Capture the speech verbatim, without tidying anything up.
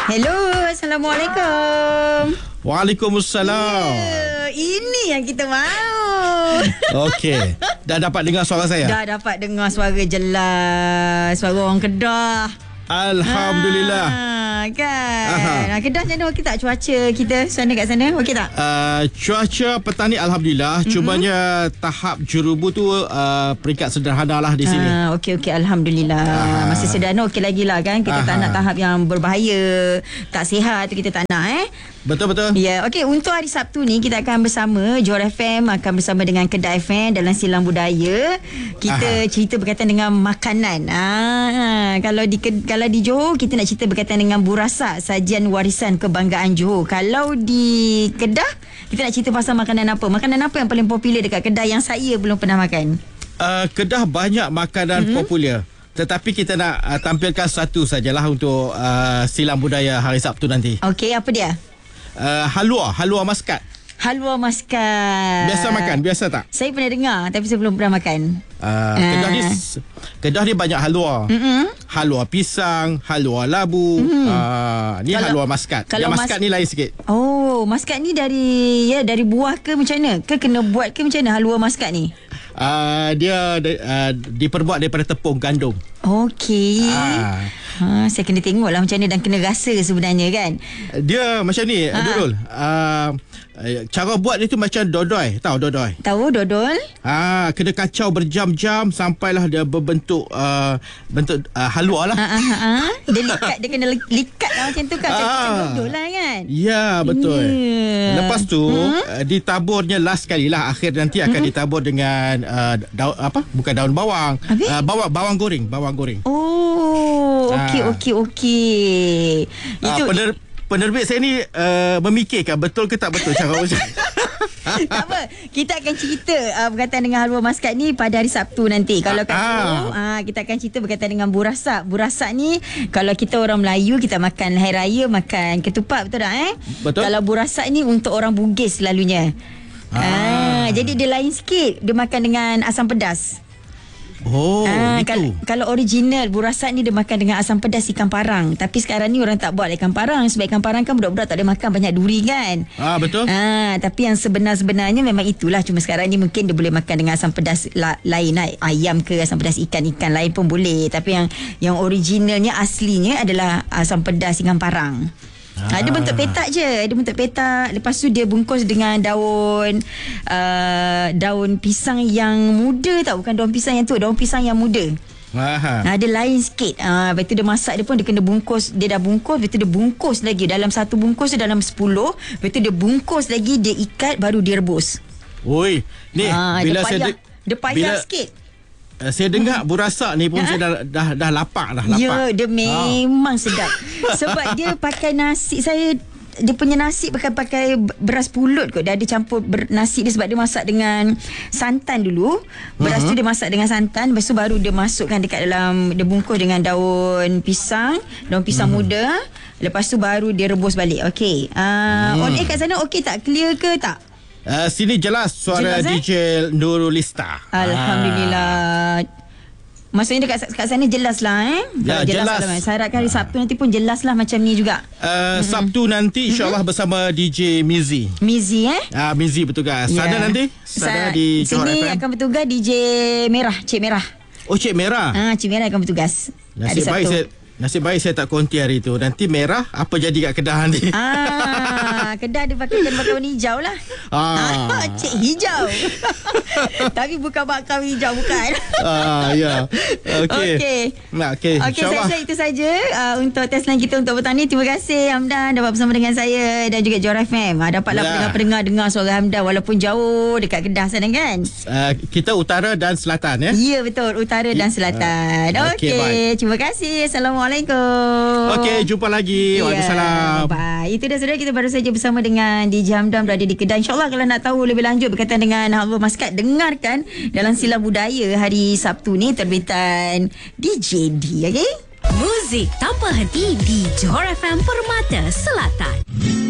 Hello, Assalamualaikum. Waalaikumsalam. Ya, ini yang kita mahu. Okey. Dah dapat dengar suara saya? Dah dapat dengar suara jelas. Suara orang Kedah. Alhamdulillah. Ha, kan. Aha. Kedah macam mana? Okey tak cuaca kita sana kat sana? Okey tak? Uh, cuaca petang ni Alhamdulillah. Mm-hmm. Cumanya tahap jurubu tu uh, peringkat sederhana lah di sini. Ah, okey, okey. Alhamdulillah. Aha. Masih sederhana okey lagi lah kan. Kita Aha. tak nak tahap yang berbahaya. Tak sihat tu kita tak nak eh. Betul-betul. Ya, okey. Untuk hari Sabtu ni kita akan bersama Johor F M, akan bersama dengan Kedah F M dalam Silang Budaya. Kita Aha. cerita berkaitan dengan makanan. Ah, kalau di kalau di Johor kita nak cerita berkaitan dengan burasak, sajian warisan kebanggaan Johor. Kalau di Kedah kita nak cerita pasal makanan apa? Makanan apa yang paling popular dekat Kedah yang saya belum pernah makan? Uh, Kedah banyak makanan mm-hmm. popular. Tetapi kita nak uh, tampilkan satu sajalah untuk uh, Silang Budaya hari Sabtu nanti. Okey, apa dia? Uh, halua, halua maskat. Halua maskat. Biasa makan, biasa tak? Saya pernah dengar tapi saya belum pernah makan. Uh, Kedah ni Kedah ni banyak halua. Mm-hmm. Halua pisang, halua labu. Mm-hmm. Uh, ni kalau, halua maskat. Kalau yang maskat mas- ni lain sikit. Oh, maskat ni dari ya dari buah ke macam mana? Ke kena buat ke macam mana halua maskat ni? Uh, dia uh, diperbuat daripada tepung gandum. Okey. Ah. Ha, saya kena tengok lah macam mana dan kena rasa sebenarnya kan. Dia macam ni, ha. Dodol. Uh, cara buat dia tu macam dodoi. Tahu dodoi? Tahu dodol. Ah, kena kacau berjam-jam sampailah dia berbentuk uh, bentuk uh, halua lah. Ha, ha, ha. Dia likat, dia kena likat lah macam tu kan. Macam ah. dodol lah kan. Ya, betul. Yeah. Lepas tu hmm? uh, ditaburnya last kali lah. Akhir nanti akan hmm? ditabur dengan uh, daun apa? Bukan daun bawang. Uh, bawang bawang goreng, bawang goreng. Oh, okey ah. okey okey. Itu uh, pener- penerbit saya ni uh, memikirkan betul ke tak betul cara macam. Tak apa, kita akan cerita uh, berkaitan dengan halua maskat ni pada hari Sabtu nanti. Kalau kat ah. uh, kita akan cerita berkaitan dengan burasak. Burasak ni kalau kita orang Melayu kita makan hari raya makan ketupat, betul tak eh? Betul. Kalau burasak ni untuk orang Bugis selalunya. Ah. Ah, jadi dia lain sikit. Dia makan dengan asam pedas. Oh, ah, itu. Kal- kalau original burasak ni dia makan dengan asam pedas ikan parang. Tapi sekarang ni orang tak buat ikan parang sebab ikan parang kan budak-budak tak boleh makan banyak duri kan. Ah, betul. Ah, tapi yang sebenar-sebenarnya memang itulah. Cuma sekarang ni mungkin dia boleh makan dengan asam pedas la- lain lah. Ayam ke asam pedas ikan-ikan lain pun boleh. Tapi yang yang originalnya aslinya adalah asam pedas ikan parang. Ah. Dia bentuk petak je. Dia bentuk petak. Lepas tu dia bungkus dengan daun uh, daun pisang yang muda tau. Bukan daun pisang yang tu, daun pisang yang muda. Aha. Ha, dia lain sikit. Ha, lepas tu dia masak dia pun dia kena bungkus. Dia dah bungkus, lepas tu dia bungkus lagi. Dalam satu bungkus tu dalam sepuluh. Lepas tu dia bungkus lagi, dia ikat baru dia rebus. Oi, ni ha, bila dia saya payah, de- dia payah bila sikit. Uh, saya dengar burasak ni pun ha? saya dah, dah dah lapar dah lapar. Ya, dia memang ha. sedap. Sebab dia pakai nasi. Saya dia punya nasi pakai pakai beras pulut kot. Dia ada campur ber, nasi dia sebab dia masak dengan santan dulu. Beras uh-huh. tu dia masak dengan santan, lepas tu baru dia masukkan dekat dalam, dia bungkus dengan daun pisang, daun pisang uh-huh. muda. Lepas tu baru dia rebus balik. Okey. Uh, hmm. On air kat sana okey tak? Clear ke tak? Uh, sini jelas suara jelas, D J eh? Nurulista. Alhamdulillah. Ah. Maksudnya dekat kat sana jelas lah eh. Ya, jelas. jelas. Saya harapkan hari Sabtu nanti pun jelas lah macam ni juga. Uh, mm-hmm. Sabtu nanti insyaAllah mm-hmm. bersama D J Mizi. Mizi eh? Ah, uh, Mizi bertugas. Yeah. Sana nanti? Sana Sa- di Johor F M. Sini akan bertugas D J Merah, Cik Merah. Oh, Cik Merah. Ah, Cik Merah akan bertugas. Nasib baik saya Nasib baik saya tak konti hari tu. Nanti Merah apa jadi kat Kedah nanti? Ah, Kedah dia pakai kena pakai warna hijau lah. Ah, ah Cik hijau. Tapi bukan bakal hijau, bukan. Ah, ya. Okey. Okey. Nah, okey. Okey, saya itu saja uh, untuk test line kita untuk petang ni. Terima kasih Hamdan dapat bersama dengan saya dan juga Johor F M. Ah, dapatlah ya. pendengar dengar suara Hamdan walaupun jauh dekat Kedah sana kan. Uh, kita utara dan selatan ya. Ya, betul, utara dan selatan. Uh, Okey, okay, terima kasih. Assalamualaikum. Okey, jumpa lagi. Waalaikumsalam. Yeah, bye. Itu dah saudara, kita baru saja bersama dengan D J Hamdan berada di Kedah. InsyaAllah kalau nak tahu lebih lanjut berkaitan dengan halua maskat, dengarkan dalam Silang Budaya hari Sabtu ni terbitan D J D. Okey? Muzik tanpa henti di Johor F M Permata Selatan.